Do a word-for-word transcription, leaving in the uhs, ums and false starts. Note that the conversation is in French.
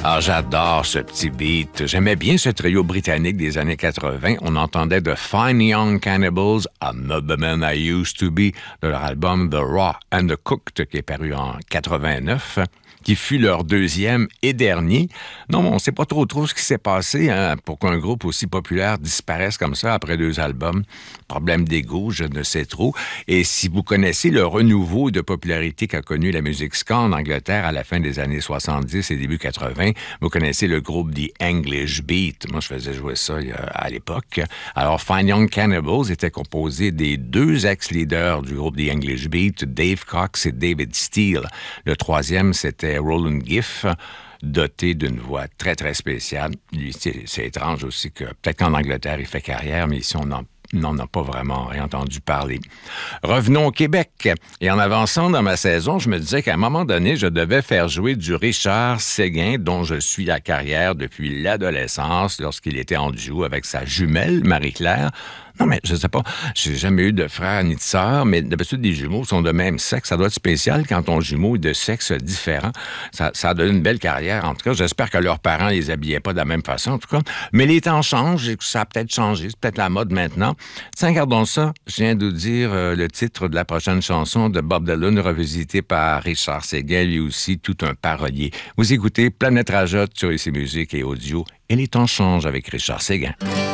Ah, j'adore ce petit beat. J'aimais bien ce trio britannique des années quatre-vingt. On entendait The Fine Young Cannibals, I'm Not the Man I Used to Be, de leur album The Raw and the Cooked, qui est paru en quatre-vingt-neuf, qui fut leur deuxième et dernier. Non, on ne sait pas trop trop ce qui s'est passé hein, pour qu'un groupe aussi populaire disparaisse comme ça après deux albums. Problème d'ego, je ne sais trop. Et si vous connaissez le renouveau de popularité qu'a connu la musique ska en Angleterre à la fin des années soixante-dix et début quatre-vingt, vous connaissez le groupe The English Beat. Moi, je faisais jouer ça à l'époque. Alors, Fine Young Cannibals était composé des deux ex-leaders du groupe The English Beat, Dave Cox et David Steele. Le troisième, c'était Roland Giff, doté d'une voix très, très spéciale. C'est, c'est étrange aussi que, peut-être qu'en Angleterre, il fait carrière, mais ici, on n'en n'en a pas vraiment rien entendu parler. Revenons au Québec. Et en avançant dans ma saison, je me disais qu'à un moment donné, je devais faire jouer du Richard Séguin, dont je suis la carrière depuis l'adolescence, lorsqu'il était en duo avec sa jumelle, Marie-Claire. Non, mais je sais pas, j'ai jamais eu de frère ni de sœur, mais d'habitude, les jumeaux sont de même sexe. Ça doit être spécial quand ton jumeau est de sexe différent. Ça, ça a donné une belle carrière. En tout cas, j'espère que leurs parents les habillaient pas de la même façon, en tout cas. Mais les temps changent et que ça a peut-être changé. C'est peut-être la mode maintenant. Tiens, regardons ça. Je viens de vous dire euh, le titre de la prochaine chanson de Bob Dylan, revisité par Richard Séguin, lui aussi, tout un parolier. Vous écoutez Planète Rajotte sur Ici Musique et Audio. Et les temps changent avec Richard Séguin.